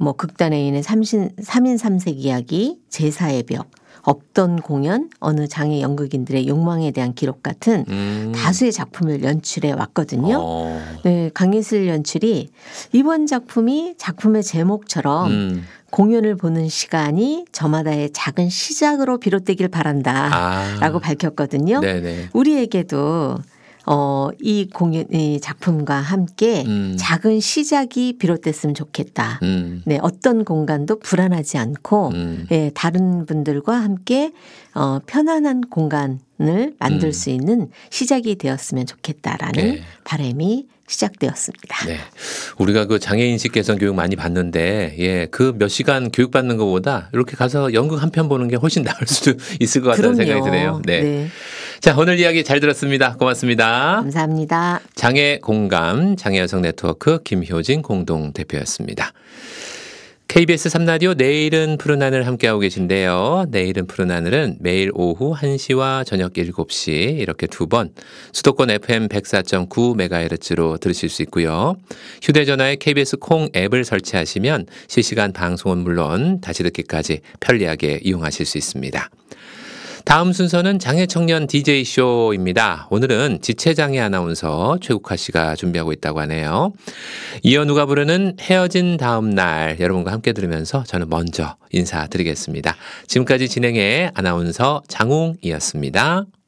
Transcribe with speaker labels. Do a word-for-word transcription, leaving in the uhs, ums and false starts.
Speaker 1: 뭐 극단에 있는 삼신, 삼인 삼색 이야기, 제사의 벽, 없던 공연, 어느 장애 연극인들의 욕망에 대한 기록 같은
Speaker 2: 음.
Speaker 1: 다수의 작품을 연출해 왔거든요.
Speaker 2: 어.
Speaker 1: 네, 강예슬 연출이 이번 작품이 작품의 제목처럼
Speaker 2: 음.
Speaker 1: 공연을 보는 시간이 저마다의 작은 시작으로 비롯되길 바란다라고
Speaker 2: 아.
Speaker 1: 밝혔거든요.
Speaker 2: 네네.
Speaker 1: 우리에게도 어, 이 공연, 이 작품과 함께
Speaker 2: 음.
Speaker 1: 작은 시작이 비롯됐으면 좋겠다.
Speaker 2: 음.
Speaker 1: 네, 어떤 공간도 불안하지 않고
Speaker 2: 음.
Speaker 1: 예, 다른 분들과 함께 어, 편안한 공간을 만들
Speaker 2: 음.
Speaker 1: 수 있는 시작이 되었으면 좋겠다라는
Speaker 2: 네.
Speaker 1: 바람이 시작되었습니다.
Speaker 2: 네. 우리가 그 장애인식 개선 교육 많이 받는데, 예, 그 몇 시간 교육 받는 것보다 이렇게 가서 연극 한 편 보는 게 훨씬 나을 수도 있을 것 같다는
Speaker 1: 그럼요.
Speaker 2: 생각이 드네요. 네.
Speaker 1: 네.
Speaker 2: 자, 오늘 이야기 잘 들었습니다. 고맙습니다.
Speaker 1: 감사합니다.
Speaker 2: 장애 공감, 장애 여성 네트워크 김효진 공동 대표였습니다. 케이비에스 삼 라디오 내일은 푸른 하늘 함께하고 계신데요. 내일은 푸른 하늘은 매일 오후 한 시와 저녁 일곱 시 이렇게 두 번 수도권 에프엠 백사 점 구 메가헤르츠로 들으실 수 있고요. 휴대전화에 케이비에스 콩 앱을 설치하시면 실시간 방송은 물론 다시 듣기까지 편리하게 이용하실 수 있습니다. 다음 순서는 장애청년 디제이쇼입니다. 오늘은 지체장애 아나운서 최국화 씨가 준비하고 있다고 하네요. 이현우가 부르는 헤어진 다음 날 여러분과 함께 들으면서 저는 먼저 인사드리겠습니다. 지금까지 진행의 아나운서 장웅이었습니다.